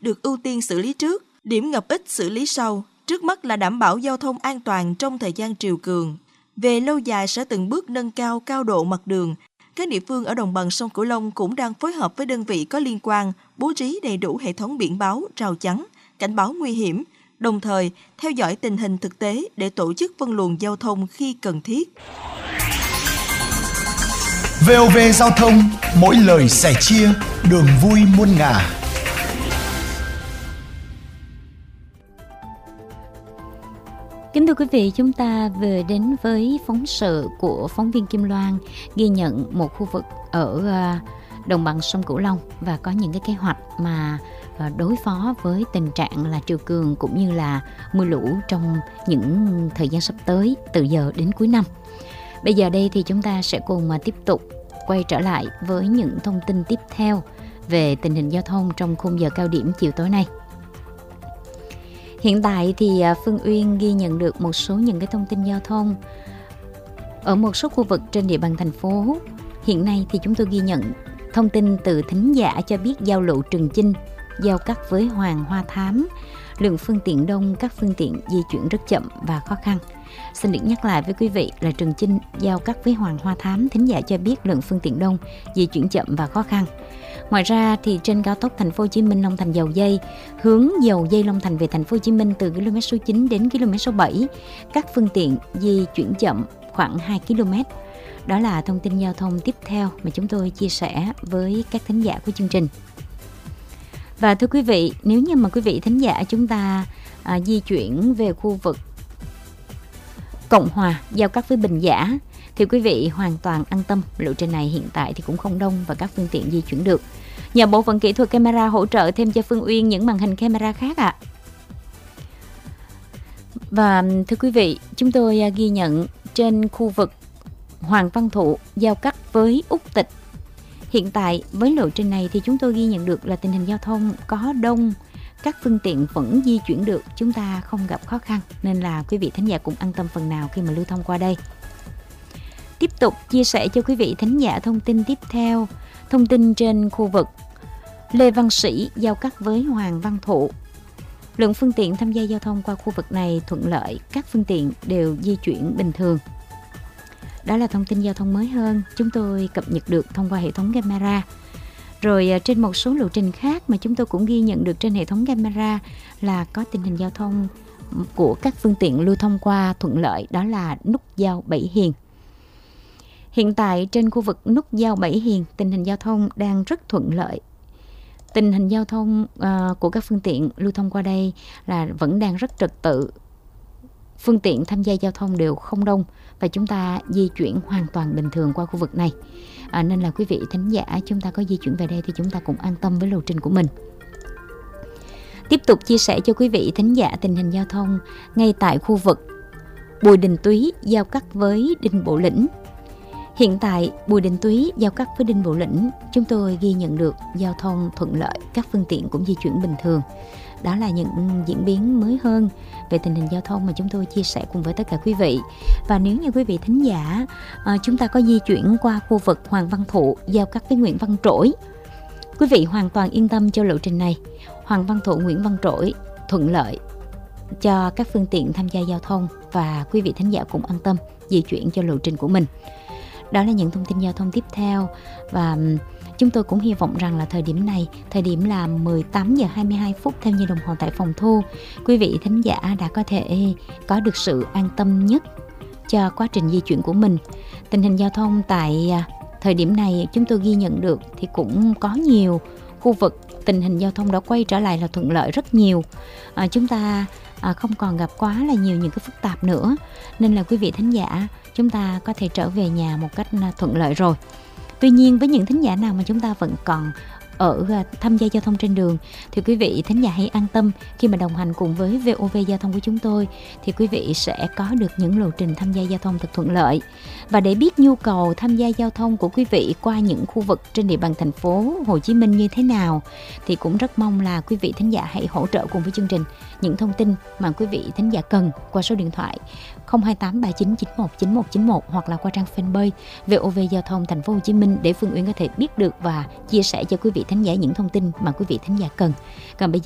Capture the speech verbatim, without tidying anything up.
được ưu tiên xử lý trước, điểm ngập ít xử lý sau. Trước mắt là đảm bảo giao thông an toàn trong thời gian triều cường. Về lâu dài sẽ từng bước nâng cao cao độ mặt đường. Các địa phương ở đồng bằng sông Cửu Long cũng đang phối hợp với đơn vị có liên quan bố trí đầy đủ hệ thống biển báo, rào chắn, cảnh báo nguy hiểm, đồng thời theo dõi tình hình thực tế để tổ chức phân luồng giao thông khi cần thiết. vê o vê Giao thông, mỗi lời sẻ chia, đường vui muôn ngả. Kính thưa quý vị, chúng ta về đến với phóng sự của phóng viên Kim Loan ghi nhận một khu vực ở đồng bằng sông Cửu Long và có những cái kế hoạch mà đối phó với tình trạng là triều cường cũng như là mưa lũ trong những thời gian sắp tới từ giờ đến cuối năm. Bây giờ đây thì chúng ta sẽ cùng mà tiếp tục quay trở lại với những thông tin tiếp theo về tình hình giao thông trong khung giờ cao điểm chiều tối nay. Hiện tại thì Phương Uyên ghi nhận được một số những cái thông tin giao thông ở một số khu vực trên địa bàn thành phố. Hiện nay thì chúng tôi ghi nhận thông tin từ thính giả cho biết giao lộ Trường Chinh giao cắt với Hoàng Hoa Thám, lượng phương tiện đông, các phương tiện di chuyển rất chậm và khó khăn. Xin được nhắc lại với quý vị là Trường Chinh giao cắt với Hoàng Hoa Thám, thính giả cho biết lượng phương tiện đông, di chuyển chậm và khó khăn. Ngoài ra thì trên cao tốc Thành phố Hồ Chí Minh Long Thành Dầu Dây, hướng Dầu Dây Long Thành về Thành phố Hồ Chí Minh từ km số chín đến km số bảy, các phương tiện di chuyển chậm khoảng hai ki lô mét. Đó là thông tin giao thông tiếp theo mà chúng tôi chia sẻ với các thính giả của chương trình. Và thưa quý vị, nếu như mà quý vị thính giả chúng ta à, di chuyển về khu vực Cộng Hòa giao cắt với Bình Giả thì quý vị hoàn toàn an tâm, lộ trình này hiện tại thì cũng không đông và các phương tiện di chuyển được. Nhờ bộ phận kỹ thuật camera hỗ trợ thêm cho Phương Uyên những màn hình camera khác ạ. À. Và thưa quý vị, chúng tôi ghi nhận trên khu vực Hoàng Văn Thụ giao cắt với Úc Tịch. Hiện tại với lộ trình này thì chúng tôi ghi nhận được là tình hình giao thông có đông, các phương tiện vẫn di chuyển được, chúng ta không gặp khó khăn, nên là quý vị thính giả cũng an tâm phần nào khi mà lưu thông qua đây. Tiếp tục chia sẻ cho quý vị thính giả thông tin tiếp theo, thông tin trên khu vực Lê Văn Sĩ giao cắt với Hoàng Văn Thụ. Lượng phương tiện tham gia giao thông qua khu vực này thuận lợi, các phương tiện đều di chuyển bình thường. Đó là thông tin giao thông mới hơn, chúng tôi cập nhật được thông qua hệ thống camera. Rồi trên một số lộ trình khác mà chúng tôi cũng ghi nhận được trên hệ thống camera là có tình hình giao thông của các phương tiện lưu thông qua thuận lợi, đó là nút giao Bảy Hiền. Hiện tại trên khu vực nút giao Bảy Hiền, tình hình giao thông đang rất thuận lợi. Tình hình giao thông uh, của các phương tiện lưu thông qua đây là vẫn đang rất trật tự. Phương tiện tham gia giao thông đều không đông và chúng ta di chuyển hoàn toàn bình thường qua khu vực này. À, nên là quý vị thính giả chúng ta có di chuyển về đây thì chúng ta cũng an tâm với lộ trình của mình. Tiếp tục chia sẻ cho quý vị thính giả tình hình giao thông ngay tại khu vực Bùi Đình Túy giao cắt với Đinh Bộ Lĩnh. Hiện tại Bùi Đình Túy giao cắt với Đinh Bộ Lĩnh, chúng tôi ghi nhận được giao thông thuận lợi, các phương tiện cũng di chuyển bình thường. Đó là những diễn biến mới hơn về tình hình giao thông mà chúng tôi chia sẻ cùng với tất cả quý vị. Và nếu như quý vị thính giả à, chúng ta có di chuyển qua khu vực Hoàng Văn Thụ giao cắt với Nguyễn Văn Trỗi, quý vị hoàn toàn yên tâm cho lộ trình này. Hoàng Văn Thụ, Nguyễn Văn Trỗi thuận lợi cho các phương tiện tham gia giao thông và quý vị thính giả cũng an tâm di chuyển cho lộ trình của mình. Đó là những thông tin giao thông tiếp theo và chúng tôi cũng hy vọng rằng là thời điểm này, thời điểm là mười tám giờ hai mươi hai phút theo như đồng hồ tại phòng thu, quý vị thính giả đã có thể có được sự an tâm nhất cho quá trình di chuyển của mình. Tình hình giao thông tại thời điểm này chúng tôi ghi nhận được thì cũng có nhiều khu vực tình hình giao thông đã quay trở lại là thuận lợi rất nhiều. À, chúng ta à, không còn gặp quá là nhiều những cái phức tạp nữa, nên là quý vị thính giả chúng ta có thể trở về nhà một cách thuận lợi rồi. Tuy nhiên với những thính giả nào mà chúng ta vẫn còn ở tham gia giao thông trên đường thì quý vị thính giả hãy an tâm, khi mà đồng hành cùng với vê o vê Giao thông của chúng tôi thì quý vị sẽ có được những lộ trình tham gia giao thông thật thuận lợi. Và để biết nhu cầu tham gia giao thông của quý vị qua những khu vực trên địa bàn thành phố Hồ Chí Minh như thế nào thì cũng rất mong là quý vị thính giả hãy hỗ trợ cùng với chương trình những thông tin mà quý vị thính giả cần qua số điện thoại không hai tám ba chín chín một chín một chín một hoặc là qua trang fanpage vê o vê Giao thông Thành phố Hồ Chí Minh để Phương Uyên có thể biết được và chia sẻ cho quý vị thính giả những thông tin mà quý vị thính giả cần. Còn bây giờ